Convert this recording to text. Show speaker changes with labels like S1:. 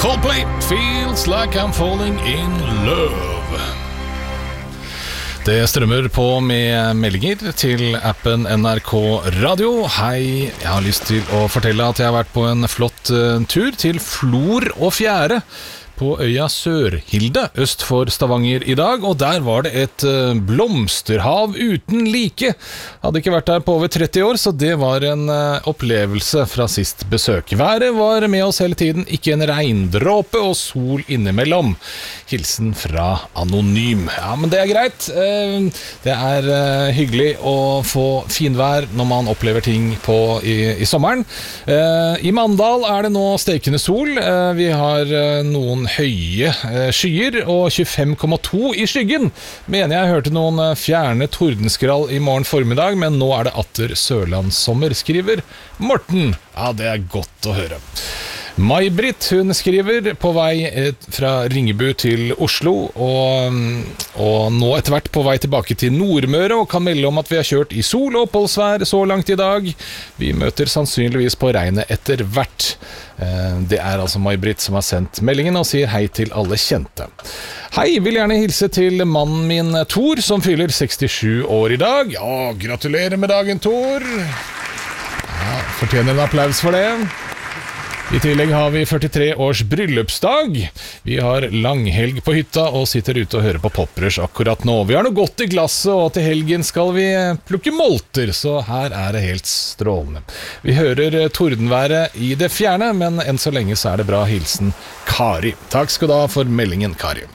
S1: Coldplay, Feels Like I'm Falling in Love. Det strømmer på med meldinger til appen NRK Radio. Hei, jeg har lyst til å fortelle at jeg har vært på en flott tur til Flor og Fjære på øya Sørhilde, øst for Stavanger i dag, og der var det et blomsterhav uten like. Hadde ikke vært der på over 30 år, så det var en opplevelse fra sist besøk. Været var med oss hele tiden, ikke en regndråpe og sol innimellom. Hilsen fra Anonym. Ja, men det er greit. Det er hyggelig å få finvær når man opplever ting i sommeren. I Mandal er det nå stekende sol. Vi har noen høye skyer og 25,2 i skyggen. Mener jeg hørte noen fjerne tordenskrall i morgen formiddag, men nå er det atter Sørlandssommer, skriver Morten. Ja, det er godt å høre. May-Britt, hun skriver på vei fra Ringebu til Oslo og nå etter hvert på vei tilbake til Nordmøre og kan melde om at vi har kjørt i sol og oppholdsvær så langt i dag. Vi møter sannsynligvis på regnet etter hvert. Det er altså May-Britt som har sendt meldingen og sier hei til alle kjente. Hei, vil gjerne hilse til mannen min Thor som fyller 67 år i dag. Ja, gratulerer med dagen, Thor. Ja, fortjener en applaus for det. I tillegg har vi 43 års bryllupsdag. Vi har langhelg på hytta og sitter ute og hører på Poprush akkurat nå. Vi har noe godt i glasset, og til helgen skal vi plukke molter, så her er det helt strålende. Vi hører tordenværet i det fjerne, men enn så lenge så er det bra. Hilsen Kari. Takk skal du ha for meldingen, Kari.